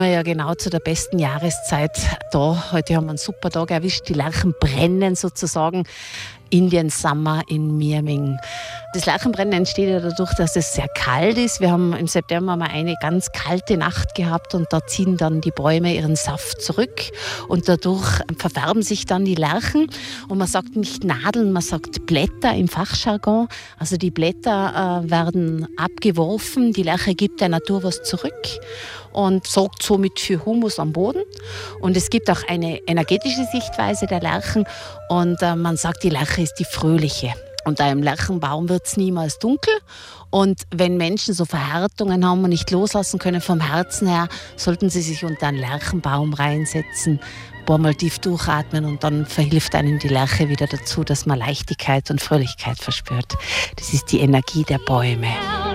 Ja, genau zu der besten Jahreszeit da. Heute haben wir einen super Tag erwischt. Die Lerchen brennen sozusagen. Indian Summer in Miaming. Das Lerchenbrennen entsteht ja dadurch, dass es sehr kalt ist. Wir haben im September mal eine ganz kalte Nacht gehabt und da ziehen dann die Bäume ihren Saft zurück und dadurch verfärben sich dann die Lerchen. Und man sagt nicht Nadeln, man sagt Blätter im Fachjargon. Also die Blätter werden abgeworfen, die Lerche gibt der Natur was zurück und sorgt somit für Humus am Boden. Und es gibt auch eine energetische Sichtweise der Lerchen und man sagt, die Lerche ist die fröhliche. Unter einem Lerchenbaum wird es niemals dunkel. Und wenn Menschen so Verhärtungen haben und nicht loslassen können vom Herzen her, sollten sie sich unter einen Lerchenbaum reinsetzen, ein paar Mal tief durchatmen und dann verhilft einem die Lerche wieder dazu, dass man Leichtigkeit und Fröhlichkeit verspürt. Das ist die Energie der Bäume.